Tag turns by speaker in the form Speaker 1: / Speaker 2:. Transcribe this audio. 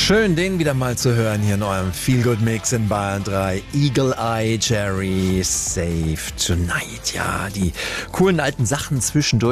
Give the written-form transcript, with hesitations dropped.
Speaker 1: Schön, den wieder mal zu hören hier in eurem Feel-Good-Mix in Bayern 3. Eagle Eye Cherry, Save Tonight. Ja, die coolen alten Sachen zwischendurch.